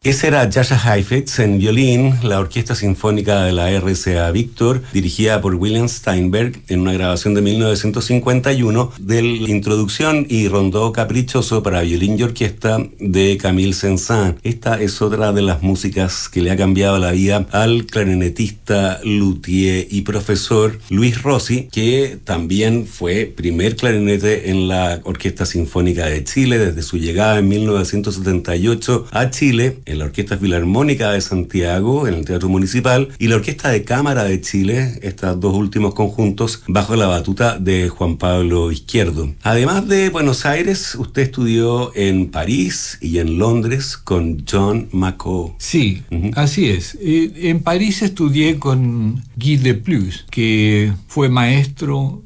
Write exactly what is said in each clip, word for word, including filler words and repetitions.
Ese era Jascha Heifetz en violín, la Orquesta Sinfónica de la R C A Victor, dirigida por William Steinberg, en una grabación de mil novecientos cincuenta y uno de la introducción y rondó caprichoso para violín y orquesta de Camille Saint-Saëns. Esta es otra de las músicas que le ha cambiado la vida al clarinetista, luthier y profesor Luis Rossi, que también fue primer clarinete en la Orquesta Sinfónica de Chile desde su llegada en mil novecientos setenta y ocho a Chile, en la Orquesta Filarmónica de Santiago, en el Teatro Municipal, y la Orquesta de Cámara de Chile, estos dos últimos conjuntos, bajo la batuta de Juan Pablo Izquierdo. Además de Buenos Aires, usted estudió en París y en Londres con John McCoo. Sí, uh-huh. Así es. En París estudié con Guy Deplus, que fue maestro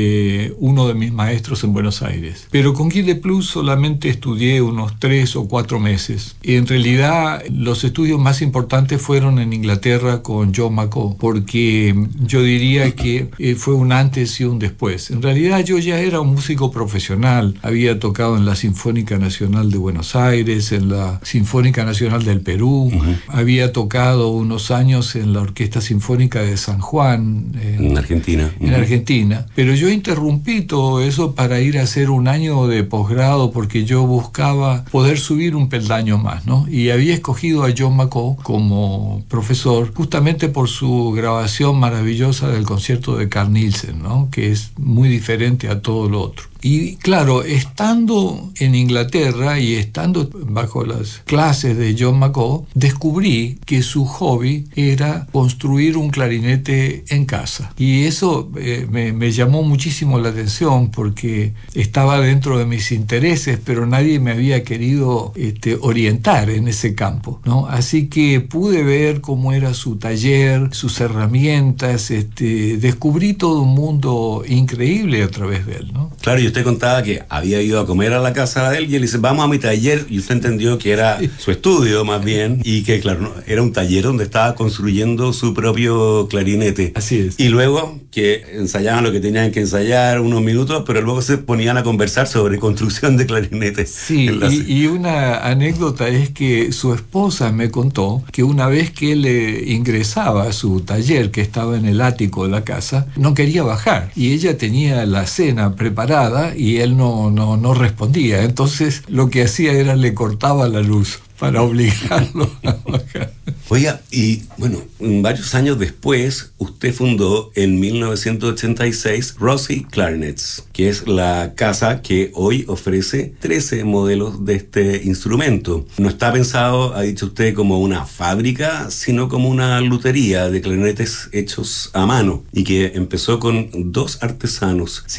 de uno de mis maestros en Buenos Aires. Pero con Guy Deplus solamente estudié unos tres o cuatro meses. En realidad, los estudios más importantes fueron en Inglaterra con John McCoo, porque yo diría que fue un antes y un después. En realidad, yo ya era un músico profesional. Había tocado en la Sinfónica Nacional de Buenos Aires, en la Sinfónica Nacional del Perú. Uh-huh. Había tocado unos años en la Orquesta Sinfónica de San Juan, en, en Argentina. En uh-huh. Argentina. Pero yo interrumpí todo eso para ir a hacer un año de posgrado porque yo buscaba poder subir un peldaño más, ¿no? Y había escogido a John McCoo como profesor justamente por su grabación maravillosa del concierto de Carl Nielsen, ¿no? Que es muy diferente a todo lo otro. Y claro, estando en Inglaterra y estando bajo las clases de John McCoo, descubrí que su hobby era construir un clarinete en casa. Y eso eh, me, me llamó muchísimo la atención porque estaba dentro de mis intereses, pero nadie me había querido este, orientar en ese campo, ¿no? Así que pude ver cómo era su taller, sus herramientas, este, descubrí todo un mundo increíble a través de él, ¿no? Claro, y usted contaba que había ido a comer a la casa de él y él dice, vamos a mi taller, y usted entendió que era su estudio más bien, y que claro, no, era un taller donde estaba construyendo su propio clarinete. Así es. Y luego que ensayaban lo que tenían que ensayar unos minutos, pero luego se ponían a conversar sobre construcción de clarinetes. Sí, y, y una anécdota es que su esposa me contó que una vez que él eh, ingresaba a su taller, que estaba en el ático de la casa, no quería bajar, y ella tenía la cena preparada y él no, no, no respondía. Entonces lo que hacía era le cortaba la luz para obligarlo a bajar. Oiga, y bueno, varios años después, usted fundó en mil novecientos ochenta y seis Rossi Clarinets, que es la casa que hoy ofrece trece modelos de este instrumento. No está pensado, ha dicho usted, como una fábrica, sino como una lutería de clarinetes hechos a mano, y que empezó con dos artesanos.